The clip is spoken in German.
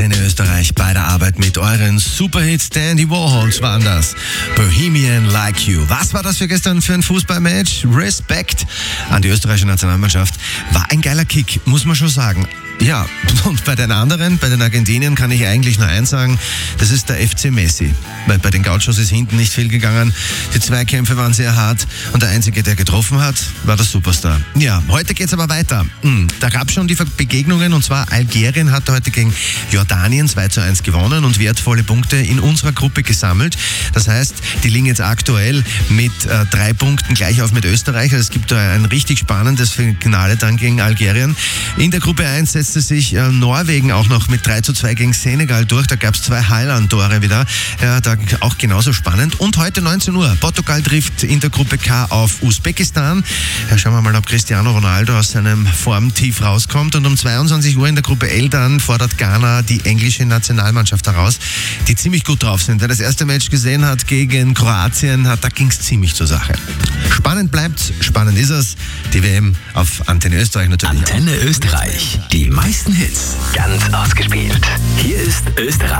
In Österreich bei der Arbeit mit euren Superhits. Dandy Warhols waren das. Bohemian Like You. Was war das gestern für ein Fußballmatch? Respekt an die österreichische Nationalmannschaft. War ein geiler Kick, muss man schon sagen. Ja, und bei den anderen, bei den Argentiniern kann ich eigentlich nur eins sagen, das ist der FC Messi. Weil bei den Gauchos ist hinten nicht viel gegangen, die Zweikämpfe waren sehr hart und der Einzige, der getroffen hat, war der Superstar. Ja, heute geht's aber weiter. Da gab's schon die Begegnungen und zwar Algerien hat heute gegen Jordanien 2:1 gewonnen und wertvolle Punkte in unserer Gruppe gesammelt. Das heißt, die liegen jetzt aktuell mit 3 Punkten gleich auf mit Österreich. Also es gibt da ein richtig spannendes Finale dann gegen Algerien. In der Gruppe 1 setzte sich Norwegen auch noch mit 3:2 gegen Senegal durch. Da gab es 2 Haaland-Tore wieder. Ja, da auch genauso spannend. Und heute 19 Uhr, Portugal trifft in der Gruppe K auf Usbekistan. Ja, schauen wir mal, ob Cristiano Ronaldo aus seinem Formtief rauskommt. Und um 22 Uhr in der Gruppe L dann fordert Ghana die englische Nationalmannschaft heraus, die ziemlich gut drauf sind. Wer das erste Match gesehen hat gegen Kroatien, da ging es ziemlich zur Sache. Spannend bleibt's, spannend ist es. Die WM auf Antenne Österreich natürlich. Antenne Österreich. Die meisten Hits. Ganz ausgespielt. Hier ist Österreich.